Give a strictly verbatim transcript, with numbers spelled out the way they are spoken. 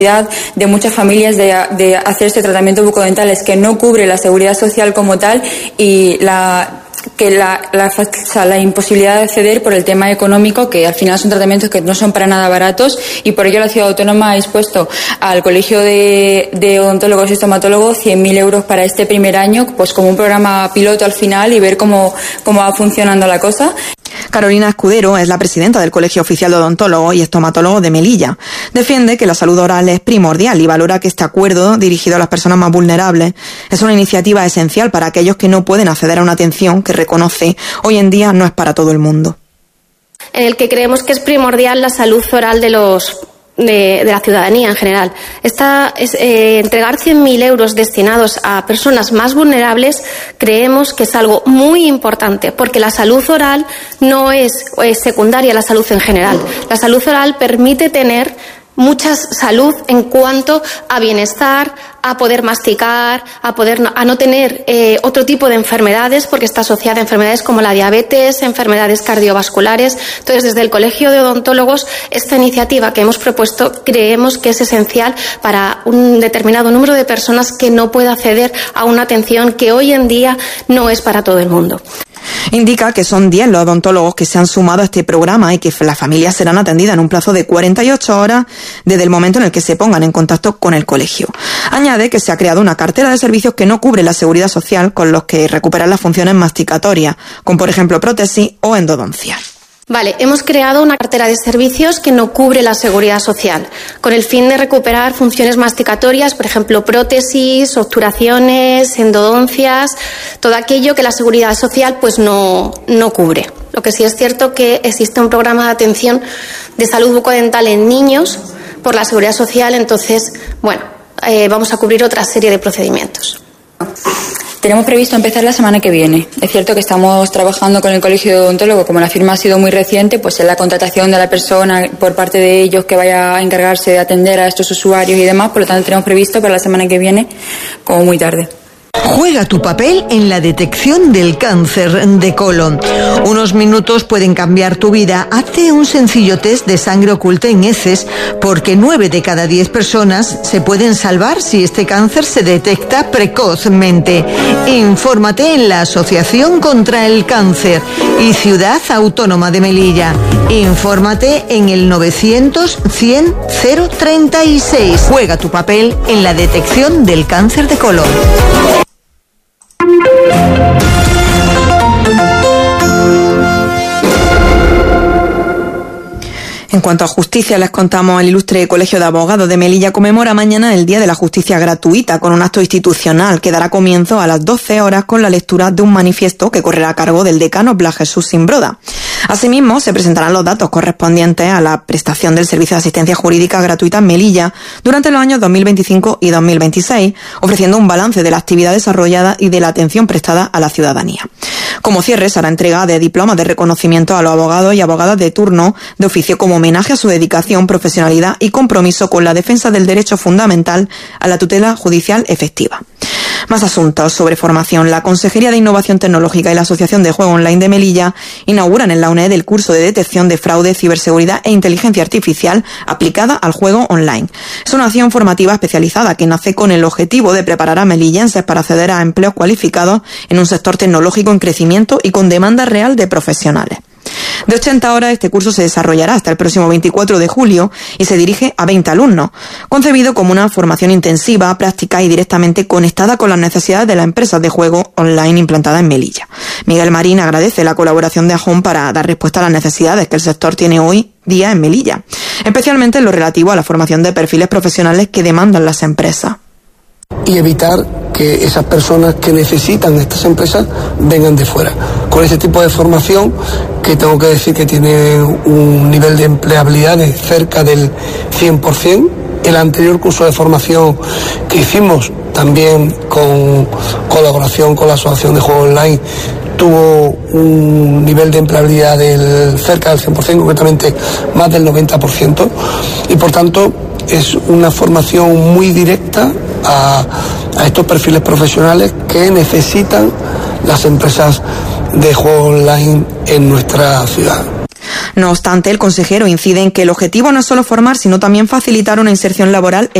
de muchas familias de, de hacerse tratamiento bucodental es que no cubre la seguridad social como tal y la que la, la, o sea, la imposibilidad de acceder por el tema económico, que al final son tratamientos que no son para nada baratos, y por ello la Ciudad Autónoma ha dispuesto al Colegio de, de Odontólogos y Estomatólogos cien mil euros para este primer año, pues como un programa piloto al final y ver cómo, cómo va funcionando la cosa. Carolina Escudero es la presidenta del Colegio Oficial de Odontólogos y Estomatólogos de Melilla. Defiende que la salud oral es primordial y valora que este acuerdo, dirigido a las personas más vulnerables, es una iniciativa esencial para aquellos que no pueden acceder a una atención que reconoce hoy en día no es para todo el mundo. En el que creemos que es primordial la salud oral de los De, de la ciudadanía en general. Esta, es, eh, entregar cien mil euros destinados a personas más vulnerables creemos que es algo muy importante, porque la salud oral no es, es secundaria a la salud en general. La salud oral permite tener mucha salud en cuanto a bienestar, a poder masticar, a poder no, a no tener eh, otro tipo de enfermedades, porque está asociada a enfermedades como la diabetes, enfermedades cardiovasculares. Entonces, desde el Colegio de Odontólogos, esta iniciativa que hemos propuesto creemos que es esencial para un determinado número de personas que no puede acceder a una atención que hoy en día no es para todo el mundo. Indica que son diez los odontólogos que se han sumado a este programa y que las familias serán atendidas en un plazo de cuarenta y ocho horas desde el momento en el que se pongan en contacto con el colegio. Añade que se ha creado una cartera de servicios que no cubre la seguridad social, con los que recuperar las funciones masticatorias, como por ejemplo prótesis o endodoncia. Vale, hemos creado una cartera de servicios que no cubre la seguridad social, con el fin de recuperar funciones masticatorias, por ejemplo, prótesis, obturaciones, endodoncias, todo aquello que la seguridad social pues no, no cubre. Lo que sí es cierto que existe un programa de atención de salud bucodental en niños por la seguridad social, entonces, bueno, eh, vamos a cubrir otra serie de procedimientos. Tenemos previsto empezar la semana que viene. Es cierto que estamos trabajando con el Colegio de Odontólogos, como la firma ha sido muy reciente, pues en la contratación de la persona por parte de ellos que vaya a encargarse de atender a estos usuarios y demás, por lo tanto tenemos previsto para la semana que viene, como muy tarde. Juega tu papel en la detección del cáncer de colon. Unos minutos pueden cambiar tu vida. Hazte un sencillo test de sangre oculta en heces, porque nueve de cada diez personas se pueden salvar si este cáncer se detecta precozmente. Infórmate en la Asociación contra el Cáncer y Ciudad Autónoma de Melilla. Infórmate en el novecientos cien cero treinta y seis. Juega tu papel en la detección del cáncer de colon. En cuanto a justicia, les contamos: el Ilustre Colegio de Abogados de Melilla conmemora mañana el Día de la Justicia Gratuita con un acto institucional que dará comienzo a las doce horas con la lectura de un manifiesto que correrá a cargo del decano Blas Jesús Simbroda. Asimismo, se presentarán los datos correspondientes a la prestación del servicio de asistencia jurídica gratuita en Melilla durante los años dos mil veinticinco y dos mil veintiséis, ofreciendo un balance de la actividad desarrollada y de la atención prestada a la ciudadanía. Como cierre, se hará entrega de diplomas de reconocimiento a los abogados y abogadas de turno de oficio como homenaje a su dedicación, profesionalidad y compromiso con la defensa del derecho fundamental a la tutela judicial efectiva. Más asuntos sobre formación. La Consejería de Innovación Tecnológica y la Asociación de Juego Online de Melilla inauguran en la UNED el curso de detección de fraude, ciberseguridad e inteligencia artificial aplicada al juego online. Es una acción formativa especializada que nace con el objetivo de preparar a melillenses para acceder a empleos cualificados en un sector tecnológico en crecimiento y con demanda real de profesionales. De ochenta horas, este curso se desarrollará hasta el próximo veinticuatro de julio y se dirige a veinte alumnos, concebido como una formación intensiva, práctica y directamente conectada con las necesidades de las empresas de juego online implantadas en Melilla. Miguel Marín agradece la colaboración de Ajón para dar respuesta a las necesidades que el sector tiene hoy día en Melilla, especialmente en lo relativo a la formación de perfiles profesionales que demandan las empresas. Y evitar que esas personas que necesitan estas empresas vengan de fuera. Con ese tipo de formación, que tengo que decir que tiene un nivel de empleabilidad de cerca del cien por ciento, el anterior curso de formación que hicimos también con colaboración con la Asociación de Juego Online tuvo un nivel de empleabilidad del cerca del cien por ciento, concretamente más del noventa por ciento, y por tanto es una formación muy directa a, a estos perfiles profesionales que necesitan las empresas de juego online en nuestra ciudad. No obstante, el consejero incide en que el objetivo no es solo formar, sino también facilitar una inserción laboral